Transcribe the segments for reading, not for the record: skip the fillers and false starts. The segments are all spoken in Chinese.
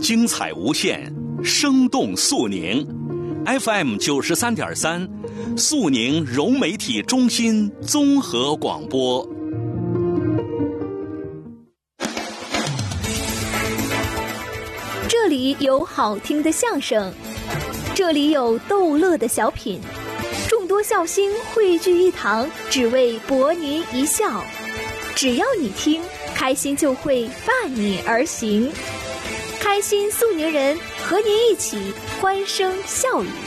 精彩无限，生动肃宁。FM 93.3，肃宁融媒体中心综合广播。 这里有好听的相声，这里有逗乐的小品，众多笑星汇聚一堂，只为博您一笑。只要你听，开心就会伴你而行。开心肃宁人，和您一起欢声笑语。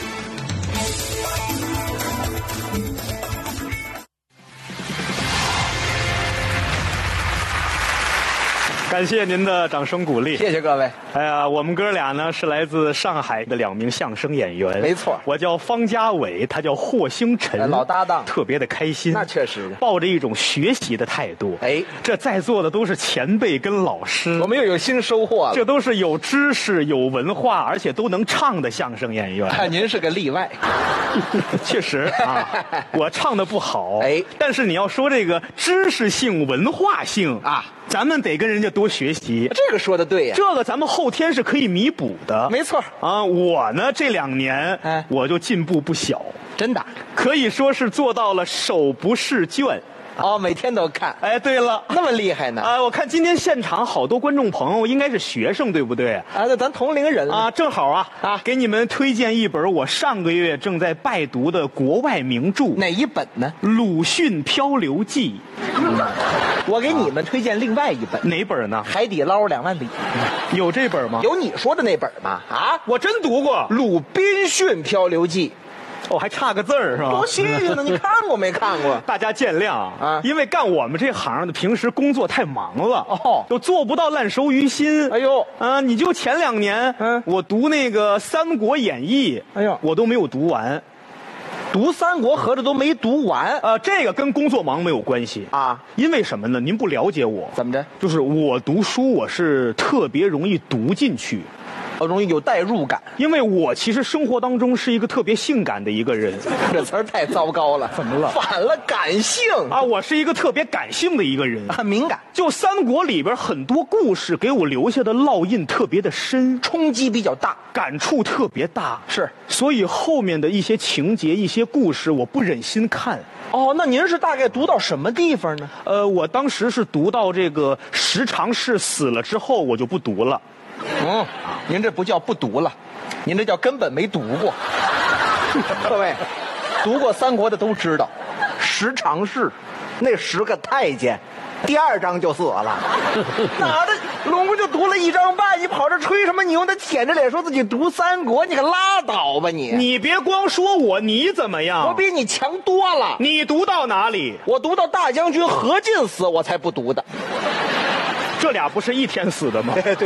感谢您的掌声鼓励， 谢谢各位。 哎呀，我们哥俩呢是来自上海的2名相声演员， 没错， 我叫方家伟，他叫霍星辰， 老搭档， 特别的开心。 那确实， 抱着一种学习的态度。 哎， 这在座的都是前辈跟老师， 我们又有新收获了。 这都是有知识、有文化，而且都能唱的相声演员。 看您是个例外， 确实啊，我唱的不好， 哎， 但是你要说这个知识性、文化性啊。 咱们得跟人家多学习， 这个说的对呀。 这个咱们后天是可以弥补的， 没错啊。我呢这2年，我就进步不小， 真的， 可以说是做到了手不释卷。 哦，每天都看。 哎，对了， 那么厉害呢？ 啊，我看今天现场好多观众朋友应该是学生，对不对？ 啊，那咱同龄人啊，正好啊，给你们推荐一本我上个月正在拜读的国外名著。 哪一本呢？ 鲁迅漂流记。 我给你们推荐另外一本。 哪本呢？ 海底捞2万里。 有这本吗？ 有你说的那本吗？啊， 我真读过 《鲁滨逊漂流记》。 哦，还差个字儿是吧？ 多新鲜呢！你看过没看过？ 大家见谅啊，因为干我们这行的，平时工作太忙了，都做不到烂熟于心。 哎呦， 啊，你就前2年，我读那个《三国演义》， 哎呦， 我都没有读完。 读三国合着都没读完， 这个跟工作忙没有关系啊， 因为什么呢？您不了解我， 怎么着？ 就是我读书，我是特别容易读进去。 容易有代入感， 因为我其实生活当中是一个特别性感的一个人。 这词儿太糟糕了， 怎么了？ 反了，感性啊！我是一个特别感性的一个人， 很敏感。 就三国里边很多故事给我留下的烙印特别的深， 冲击比较大， 感触特别大。 是， 所以后面的一些情节、一些故事，我不忍心看。 哦，那您是大概读到什么地方呢？ 我当时是读到这个十常侍死了之后，我就不读了。 您这不叫不读了，您这叫根本没读过。各位，读过三国的都知道，十常侍那10个太监，第2章就死了。哪的龙哥就读了1章半，你跑这吹什么牛？他舔着脸说自己读三国，你可拉倒吧你！ 你别光说我，你怎么样？ 我比你强多了。 你读到哪里？ 我读到大将军何进死，我才不读的。 这俩不是一天死的吗？ 对。